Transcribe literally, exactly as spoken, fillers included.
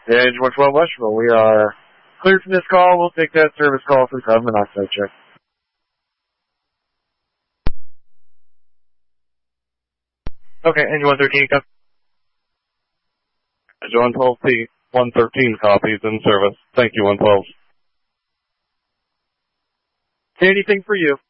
Yeah, Engine one twelve Westerville. We are cleared from this call. We'll take that service call for carbon monoxide check. Okay, Engine one thirteen, come. Engine one twelve P, one thirteen copies in service. Thank you, one twelve. Anything for you.